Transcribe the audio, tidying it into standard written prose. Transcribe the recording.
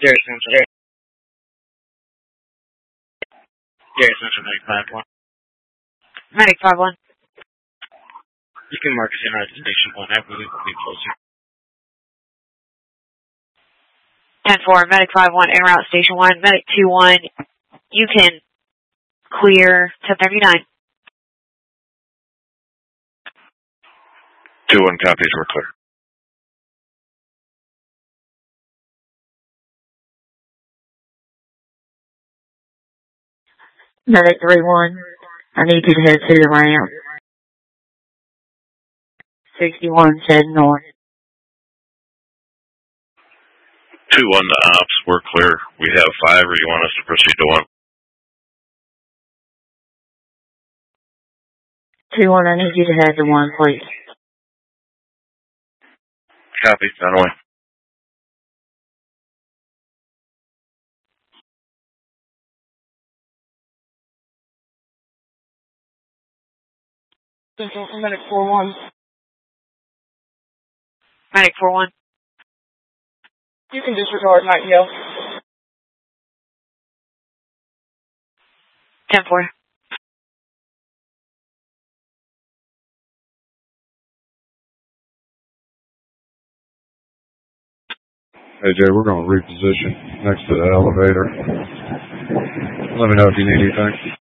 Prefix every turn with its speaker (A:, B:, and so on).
A: Gary Central. Gary Central, Medic 5-1.
B: Medic 5-1.
A: You can mark us in right to Station 1. I believe we'll be closer.
B: 10-4, Medic 5-1, en route Station 1. Medic 2-1, you can clear 1039.
C: 2-1 copies, we're clear.
D: Medic 3-1, I need you to head to the ramp. 61 said north.
C: 2-1 to ops, we're clear. We have 5, or you want us to proceed to 1?
D: 2-1, I need you to head to 1, please.
C: Copy, on the way.
E: Medic 4-1.
B: Medic 4-1.
E: You can disregard Nightingale.
B: 10-4.
F: Hey Jay, we're going to reposition next to the elevator. Let me know if you need anything.